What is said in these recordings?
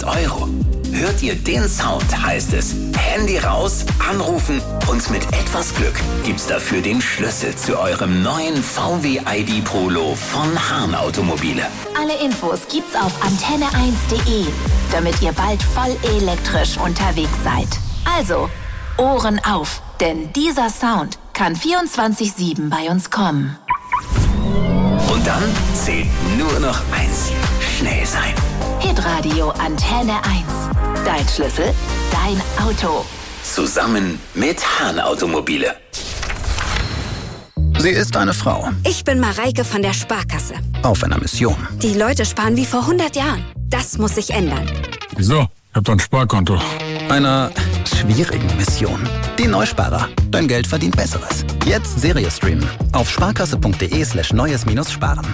€. Hört ihr den Sound, heißt es Handy raus, anrufen und mit etwas Glück gibt's dafür den Schlüssel zu eurem neuen VW ID Polo von Hahn Automobile. Alle Infos gibt's auf antenne1.de, damit ihr bald voll elektrisch unterwegs seid. Also, Ohren auf, denn dieser Sound kann 24/7 bei uns kommen. Und dann zählt nur noch eins: schnell sein. Hitradio Antenne 1. Dein Schlüssel, dein Auto. Zusammen mit Hahn Automobile. Sie ist eine Frau. Ich bin Mareike von der Sparkasse. Auf einer Mission. Die Leute sparen wie vor 100 Jahren. Das muss sich ändern. Wieso? Ich hab doch ein Sparkonto. Einer schwierigen Mission. Die Neusparer. Dein Geld verdient Besseres. Jetzt Serie streamen. Auf sparkasse.de/neues-sparen.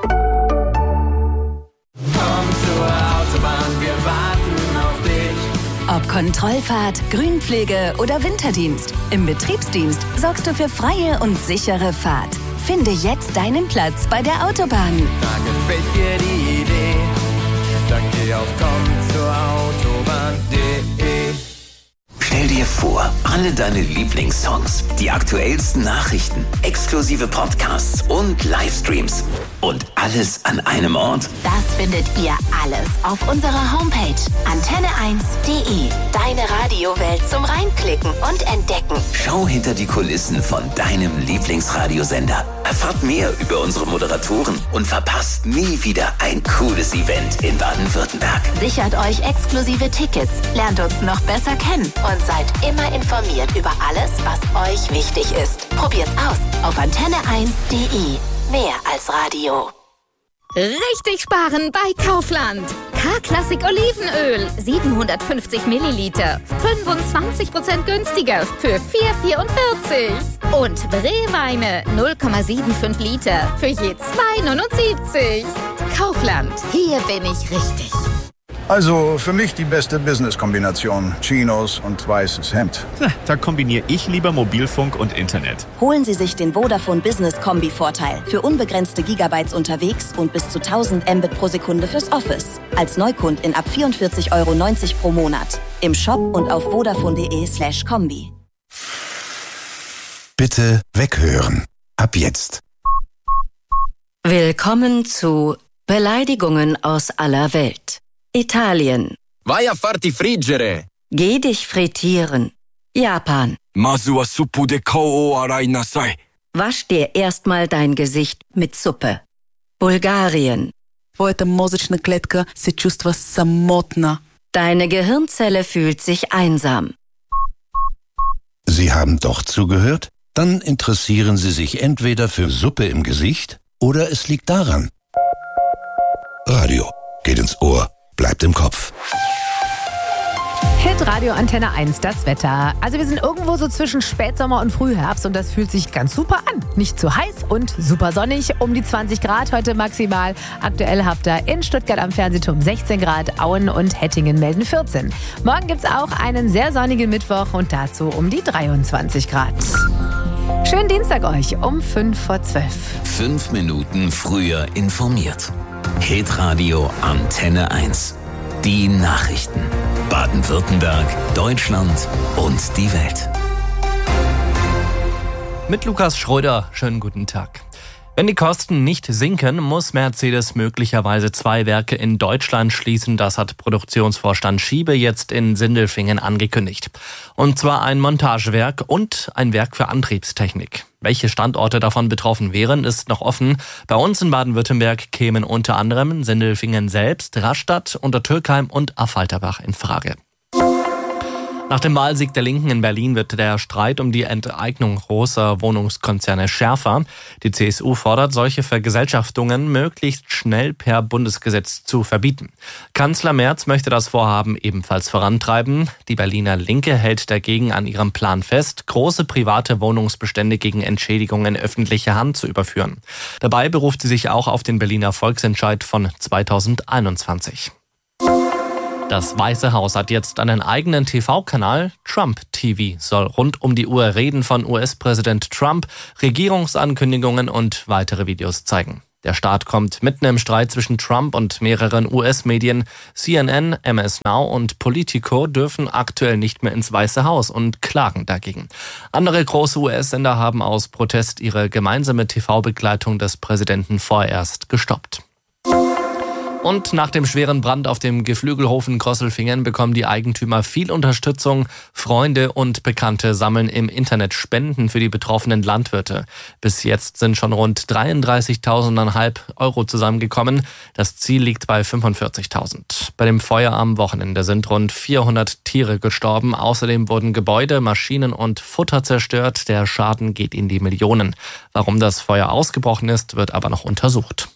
Komm zur Autobahn, wir warten auf dich. Ob Kontrollfahrt, Grünpflege oder Winterdienst, im Betriebsdienst sorgst du für freie und sichere Fahrt. Finde jetzt deinen Platz bei der Autobahn. Da gefällt dir die Idee, dann geh auf kommzurautobahn.de. Stell dir vor, alle deine Lieblingssongs, die aktuellsten Nachrichten, exklusive Podcasts und Livestreams und alles an einem Ort. Das findet ihr alles auf unserer Homepage antenne1.de. Deine Radiowelt zum Reinklicken und Entdecken. Schau hinter die Kulissen von deinem Lieblingsradiosender. Erfahrt mehr über unsere Moderatoren und verpasst nie wieder ein cooles Event in Baden-Württemberg. Sichert euch exklusive Tickets, lernt uns noch besser kennen und seid immer informiert über alles, was euch wichtig ist. Probiert's aus auf antenne1.de. Mehr als Radio. Richtig sparen bei Kaufland. K-Klassik Olivenöl, 750 Milliliter, 25% günstiger für 4,44. Und Brewweine, 0,75 Liter für je 2,79. Kaufland, hier bin ich richtig. Also für mich die beste Business-Kombination. Chinos und weißes Hemd. Da kombiniere ich lieber Mobilfunk und Internet. Holen Sie sich den Vodafone Business Kombi-Vorteil für unbegrenzte Gigabytes unterwegs und bis zu 1000 Mbit pro Sekunde fürs Office. Als Neukundin ab 44,90 € pro Monat. Im Shop und auf vodafone.de/kombi. Bitte weghören. Ab jetzt. Willkommen zu Beleidigungen aus aller Welt. Italien. Vai a farti friggere. Geh dich frittieren. Japan. Masu wa suppu de kou o arai nasai. Wasch dir erstmal dein Gesicht mit Suppe. Bulgarien. Твоята мозъчна клетка се чувства самотна. Deine Gehirnzelle fühlt sich einsam. Sie haben doch zugehört? Dann interessieren Sie sich entweder für Suppe im Gesicht oder es liegt daran. Radio geht ins Ohr. Bleibt im Kopf. Hitradio Antenne 1, das Wetter. Also wir sind irgendwo so zwischen Spätsommer und Frühherbst und das fühlt sich ganz super an. Nicht zu heiß und super sonnig, um die 20 Grad heute maximal. Aktuell habt ihr in Stuttgart am Fernsehturm 16 Grad, Auen und Hettingen melden 14. Morgen gibt's auch einen sehr sonnigen Mittwoch und dazu um die 23 Grad. Schönen Dienstag euch um 11:05. 5 Minuten früher informiert. Hitradio Antenne 1. Die Nachrichten. Baden-Württemberg, Deutschland und die Welt. Mit Lukas Schröder, schönen guten Tag. Wenn die Kosten nicht sinken, muss Mercedes möglicherweise 2 Werke in Deutschland schließen. Das hat Produktionsvorstand Schiebe jetzt in Sindelfingen angekündigt. Und zwar ein Montagewerk und ein Werk für Antriebstechnik. Welche Standorte davon betroffen wären, ist noch offen. Bei uns in Baden-Württemberg kämen unter anderem Sindelfingen selbst, Rastatt, Untertürkheim und Affalterbach in Frage. Nach dem Wahlsieg der Linken in Berlin wird der Streit um die Enteignung großer Wohnungskonzerne schärfer. Die CSU fordert, solche Vergesellschaftungen möglichst schnell per Bundesgesetz zu verbieten. Kanzler Merz möchte das Vorhaben ebenfalls vorantreiben. Die Berliner Linke hält dagegen an ihrem Plan fest, große private Wohnungsbestände gegen Entschädigung in öffentliche Hand zu überführen. Dabei beruft sie sich auch auf den Berliner Volksentscheid von 2021. Das Weiße Haus hat jetzt einen eigenen TV-Kanal. Trump TV soll rund um die Uhr Reden von US-Präsident Trump, Regierungsankündigungen und weitere Videos zeigen. Der Start kommt mitten im Streit zwischen Trump und mehreren US-Medien. CNN, MS Now und Politico dürfen aktuell nicht mehr ins Weiße Haus und klagen dagegen. Andere große US-Sender haben aus Protest ihre gemeinsame TV-Begleitung des Präsidenten vorerst gestoppt. Und nach dem schweren Brand auf dem Geflügelhof in Grosselfingen bekommen die Eigentümer viel Unterstützung. Freunde und Bekannte sammeln im Internet Spenden für die betroffenen Landwirte. Bis jetzt sind schon rund 33.500 € zusammengekommen. Das Ziel liegt bei 45.000. Bei dem Feuer am Wochenende sind rund 400 Tiere gestorben. Außerdem wurden Gebäude, Maschinen und Futter zerstört. Der Schaden geht in die Millionen. Warum das Feuer ausgebrochen ist, wird aber noch untersucht.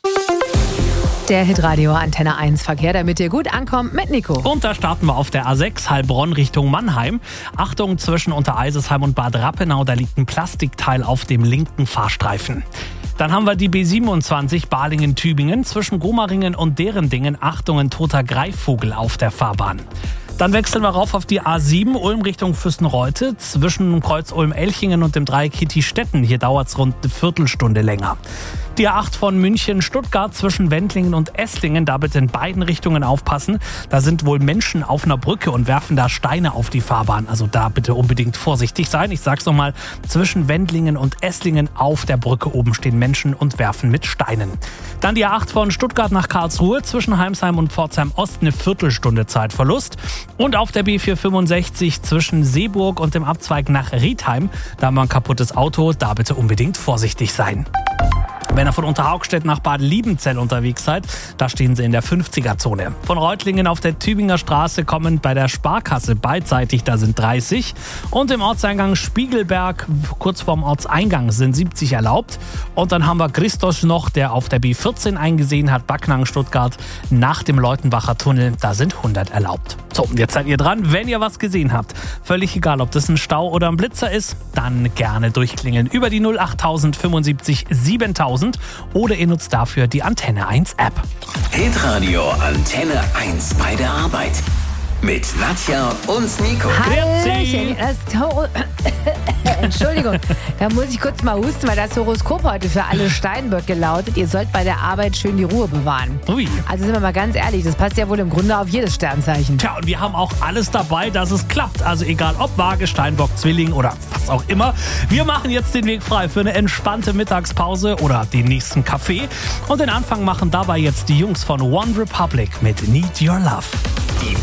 Der Hitradio Antenne 1 Verkehr, damit ihr gut ankommt mit Nico. Und da starten wir auf der A6 Heilbronn Richtung Mannheim. Achtung, zwischen Untereisesheim und Bad Rappenau, da liegt ein Plastikteil auf dem linken Fahrstreifen. Dann haben wir die B27 Balingen-Tübingen zwischen Gomaringen und Derendingen. Achtung, ein toter Greifvogel auf der Fahrbahn. Dann wechseln wir rauf auf die A7 Ulm Richtung Füssenreute zwischen Kreuz Ulm-Elchingen und dem Dreieck Hitti-Stetten. Hier dauert es rund eine Viertelstunde länger. Die A8 von München-Stuttgart zwischen Wendlingen und Esslingen, da bitte in beiden Richtungen aufpassen. Da sind wohl Menschen auf einer Brücke und werfen da Steine auf die Fahrbahn. Also da bitte unbedingt vorsichtig sein. Ich sag's nochmal, zwischen Wendlingen und Esslingen auf der Brücke oben stehen Menschen und werfen mit Steinen. Dann die A8 von Stuttgart nach Karlsruhe zwischen Heimsheim und Pforzheim Ost, eine Viertelstunde Zeitverlust. Und auf der B465 zwischen Seeburg und dem Abzweig nach Riedheim, da haben wir ein kaputtes Auto, da bitte unbedingt vorsichtig sein. Wenn ihr von Unterhaugstedt nach Bad Liebenzell unterwegs seid, da stehen sie in der 50er-Zone. Von Reutlingen auf der Tübinger Straße kommend bei der Sparkasse beidseitig, da sind 30. Und im Ortseingang Spiegelberg, kurz vorm Ortseingang, sind 70 erlaubt. Und dann haben wir Christos noch, der auf der B14 eingesehen hat, Backnang, Stuttgart, nach dem Leutenbacher Tunnel, da sind 100 erlaubt. So, und jetzt seid ihr dran, wenn ihr was gesehen habt. Völlig egal, ob das ein Stau oder ein Blitzer ist, dann gerne durchklingeln über die 08000 75 7000 oder ihr nutzt dafür die Antenne 1 App. Hitradio Antenne 1 bei der Arbeit. Mit Nadja und Nico. Hallöchen, Entschuldigung, da muss ich kurz mal husten, weil das Horoskop heute für alle Steinböcke lautet, ihr sollt bei der Arbeit schön die Ruhe bewahren. Ui. Also sind wir mal ganz ehrlich, das passt ja wohl im Grunde auf jedes Sternzeichen. Tja, und wir haben auch alles dabei, dass es klappt. Also egal ob Waage, Steinbock, Zwilling oder was auch immer. Wir machen jetzt den Weg frei für eine entspannte Mittagspause oder den nächsten Kaffee. Und den Anfang machen dabei jetzt die Jungs von One Republic mit Need Your Love.